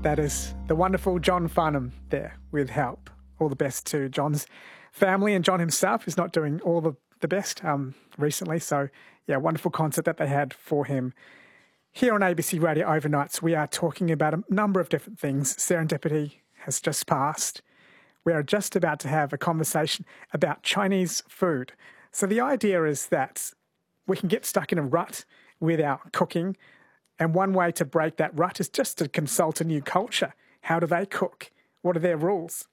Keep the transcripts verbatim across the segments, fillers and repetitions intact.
That is the wonderful John Farnham there with Help. All the best to John's family and John himself is not doing all the, the best um, recently. So, yeah, wonderful concert that they had for him. Here on A B C Radio Overnights, we are talking about a number of different things. Serendipity has just passed. We are just about to have a conversation about Chinese food. So the idea is that we can get stuck in a rut with our cooking, and one way to break that rut is just to consult a new culture. How do they cook? What are their rules?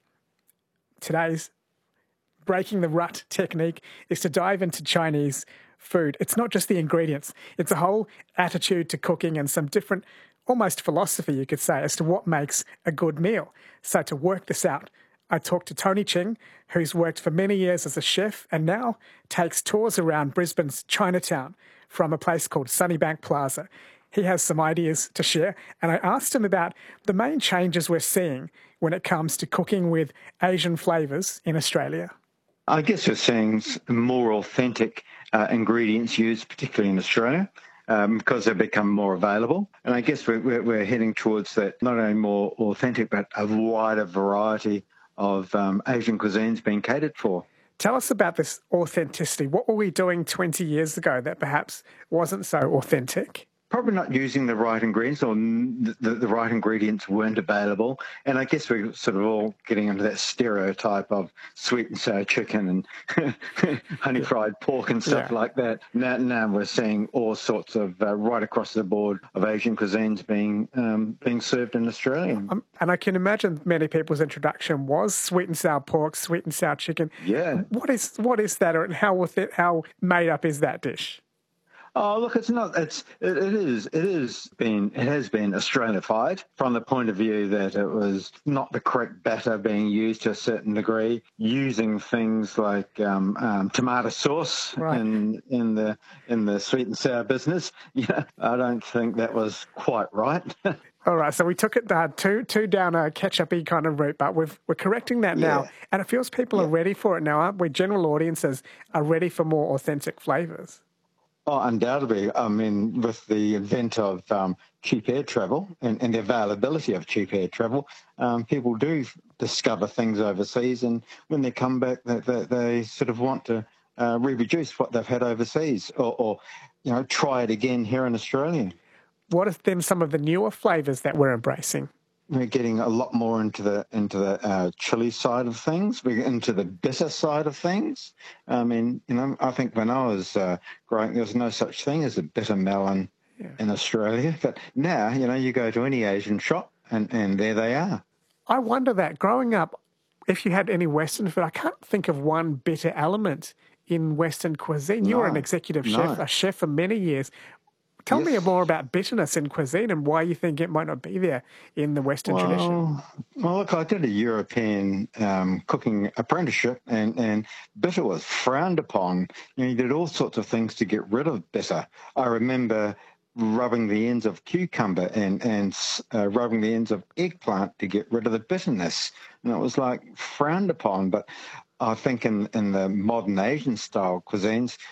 Today's breaking the rut technique is to dive into Chinese food. It's not just the ingredients. It's a whole attitude to cooking and some different, almost philosophy, you could say, as to what makes a good meal. So to work this out, I talked to Tony Ching, who's worked for many years as a chef and now takes tours around Brisbane's Chinatown from a place called Sunnybank Plaza. He has some ideas to share, and I asked him about the main changes we're seeing when it comes to cooking with Asian flavours in Australia. I guess we're seeing more authentic uh, ingredients used, particularly in Australia, um, because they've become more available. And I guess we're, we're, we're heading towards that, not only more authentic, but a wider variety of um, Asian cuisines being catered for. Tell us about this authenticity. What were we doing twenty years ago that perhaps wasn't so authentic? Probably not using the right ingredients, or the, the, the right ingredients weren't available. And I guess we're sort of all getting into that stereotype of sweet and sour chicken and honey fried pork and stuff yeah. like that. Now, now we're seeing all sorts of uh, right across the board of Asian cuisines being um, being served in Australia. Um, and I can imagine many people's introduction was sweet and sour pork, sweet and sour chicken. Yeah. What is what is that, or how with it? How made up is that dish? Oh, look, it's not, it's, it, it is, it is been, it has been Australified from the point of view that it was not the correct batter being used to a certain degree, using things like um, um, tomato sauce right. in, in the, in the sweet and sour business. Yeah, I don't think that was quite right. All right, so we took it uh, two, two down a ketchup-y kind of route, but we've, we're correcting that yeah. now. And it feels people yeah. are ready for it now, aren't we? General audiences are ready for more authentic flavours. Oh, undoubtedly. I mean, with the advent of um, cheap air travel and, and the availability of cheap air travel, um, people do discover things overseas, and when they come back, they, they, they sort of want to uh, reproduce what they've had overseas, or, or you know, try it again here in Australia. What are then some of the newer flavours that we're embracing? We're getting a lot more into the into the uh, chili side of things. We're into the bitter side of things. I mean, you know, I think when I was uh, growing, there was no such thing as a bitter melon yeah. in Australia. But now, you know, you go to any Asian shop, and, and there they are. I wonder that growing up, if you had any Western food, I can't think of one bitter element in Western cuisine. You no, were an executive chef, no. a chef for many years. Tell yes. me more about bitterness in cuisine and why you think it might not be there in the Western well, tradition. Well, look, I did a European um, cooking apprenticeship, and, and bitter was frowned upon. You know, you did all sorts of things to get rid of bitter. I remember rubbing the ends of cucumber and, and uh, rubbing the ends of eggplant to get rid of the bitterness. And it was like frowned upon. But I think in, in the modern Asian style cuisines,